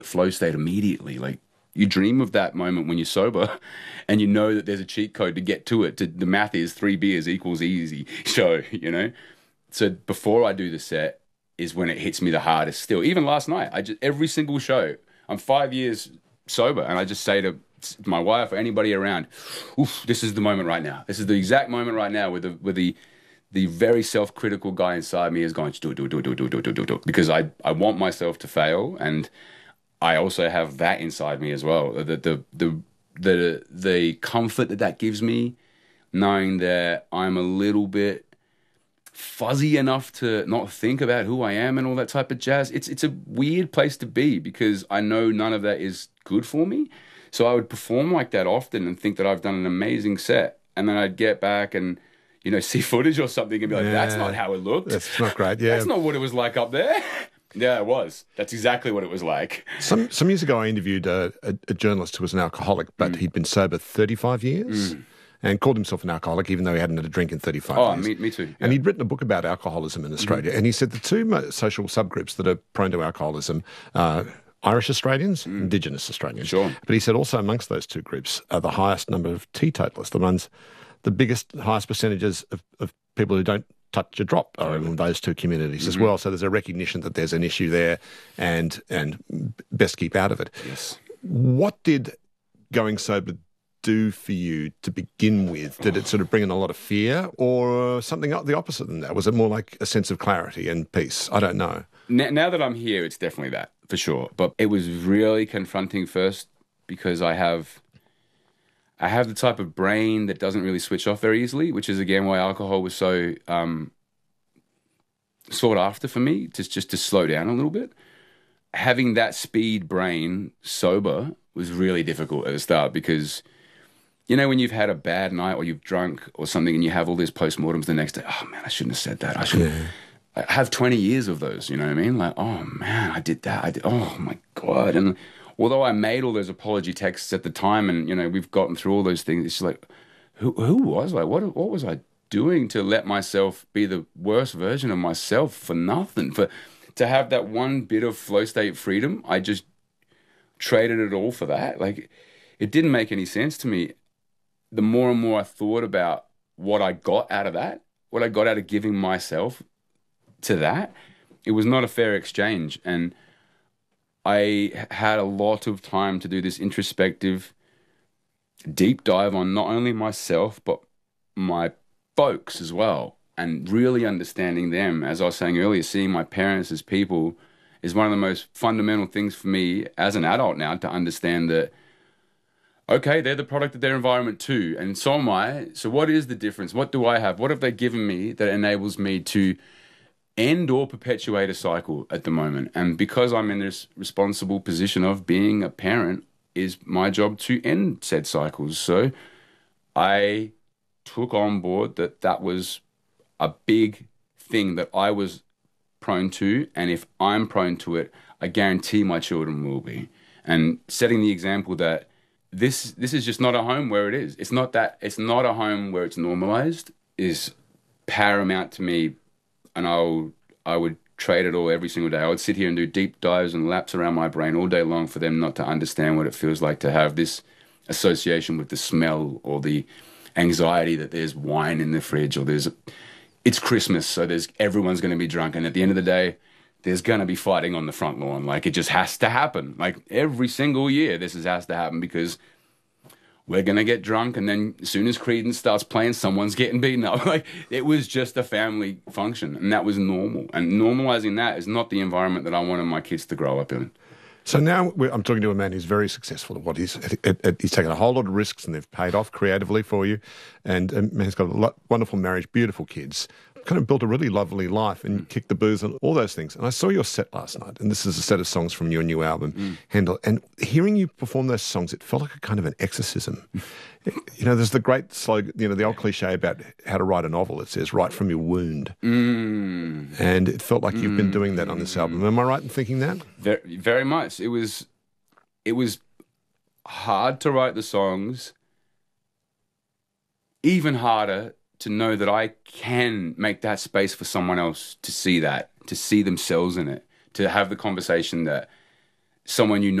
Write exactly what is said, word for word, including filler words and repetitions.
flow state immediately. Like you dream of that moment when you're sober and you know that there's a cheat code to get to it. To, the math is three beers equals easy show, you know? So before I do the set is when it hits me the hardest still. Even last night, I just, every single show, I'm five years sober and I just say to my wife or anybody around, oof, this is the moment right now. This is the exact moment right now where the, where the, the very self-critical guy inside me is going to do it, do it, do it, do it, do it, do it, do it, do it, because I, I want myself to fail. And I also have that inside me as well. The, the, the, the, the comfort that that gives me, knowing that I'm a little bit fuzzy enough to not think about who I am and all that type of jazz. It's it's a weird place to be because I know none of that is good for me. So I would perform like that often and think that I've done an amazing set. And then I'd get back and, you know, see footage or something and be like, yeah, that's not how it looked. That's not great, yeah. That's not what it was like up there. Yeah, it was. That's exactly what it was like. Some some years ago I interviewed a, a, a journalist who was an alcoholic, but mm. he'd been sober thirty-five years. Mm. And called himself an alcoholic, even though he hadn't had a drink in thirty-five oh, years. Oh, me, me too. Yeah. And he'd written a book about alcoholism in Australia. Mm-hmm. And he said the two social subgroups that are prone to alcoholism are Irish Australians, mm. Indigenous Australians. Sure. But he said also amongst those two groups are the highest number of teetotalists, the ones, the biggest, highest percentages of, of people who don't touch a drop are in those two communities mm-hmm. as well. So there's a recognition that there's an issue there and and best keep out of it. Yes. What did going sober do for you to begin with? Did it sort of bring in a lot of fear or something the opposite than that? Was it more like a sense of clarity and peace? I don't know. Now, now that I'm here, it's definitely that, for sure. But it was really confronting first because I have I have the type of brain that doesn't really switch off very easily, which is, again, why alcohol was so um, sought after for me, just, just to slow down a little bit. Having that speed brain sober was really difficult at the start because, you know, when you've had a bad night or you've drunk or something and you have all these postmortems the next day, oh, man, I shouldn't have said that. I should yeah. I have twenty years of those, you know what I mean? Like, oh, man, I did that. I did, oh, my God. And although I made all those apology texts at the time and, you know, we've gotten through all those things, it's just like, who, who was I? What, what was I doing to let myself be the worst version of myself for nothing? For to have that one bit of flow state freedom, I just traded it all for that. Like, it didn't make any sense to me. The more and more I thought about what I got out of that, what I got out of giving myself to that, it was not a fair exchange. And I had a lot of time to do this introspective deep dive on not only myself, but my folks as well. And really understanding them, as I was saying earlier, seeing my parents as people is one of the most fundamental things for me as an adult now, to understand that, okay, they're the product of their environment too, and so am I. So what is the difference? What do I have? What have they given me that enables me to end or perpetuate a cycle at the moment? And because I'm in this responsible position of being a parent, is my job to end said cycles. So I took on board that that was a big thing that I was prone to, and if I'm prone to it, I guarantee my children will be. And setting the example that This this is just not a home where it is. It's not that. It's not a home where it's normalized is paramount to me, and I'll I would trade it all every single day. I would sit here and do deep dives and laps around my brain all day long for them not to understand what it feels like to have this association with the smell or the anxiety that there's wine in the fridge or there's it's Christmas, so there's everyone's going to be drunk, and at the end of the day, there's going to be fighting on the front lawn. Like, it just has to happen. Like, every single year, this is, has to happen because we're going to get drunk, and then as soon as Creedence starts playing, someone's getting beaten up. Like, it was just a family function, and that was normal. And normalizing that is not the environment that I wanted my kids to grow up in. So now we're, I'm talking to a man who's very successful at what he's... At, at, at, he's taken a whole lot of risks, and they've paid off creatively for you. And um, he's got a lot, wonderful marriage, beautiful kids. Kind of built a really lovely life and mm. kicked the booze and all those things. And I saw your set last night, and this is a set of songs from your new album, mm. Handle. And hearing you perform those songs, it felt like a kind of an exorcism. You know, there's the great slogan, you know, the old cliche about how to write a novel. It says, write from your wound. Mm. And it felt like you've been doing that on this album. Am I right in thinking that? Very, very much. It was, it was hard to write the songs, even harder to know that I can make that space for someone else to see that, to see themselves in it, to have the conversation that someone you